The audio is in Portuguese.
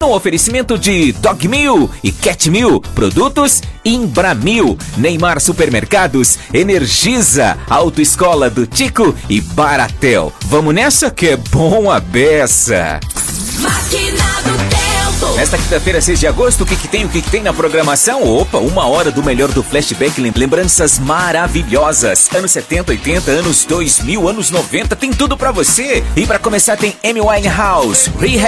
Um oferecimento de Dog Meal e Cat Meal, produtos Imbramil, Neymar Supermercados, Energisa, Autoescola do Tico e Baratel. Vamos nessa que é bom a beça. Máquina do Tempo. Nesta quinta-feira, 6 de agosto, o que tem na programação? Opa, 1 hora do melhor do flashback, lembranças maravilhosas. Anos 70, 80, anos 2000, anos 90, tem tudo pra você. E pra começar tem Amy Winehouse,